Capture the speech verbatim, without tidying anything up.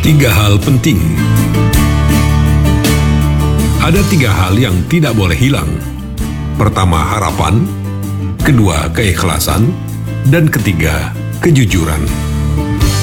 Tiga hal penting. Ada tiga hal yang tidak boleh hilang. Pertama, harapan. Kedua, keikhlasan. Dan ketiga, kejujuran.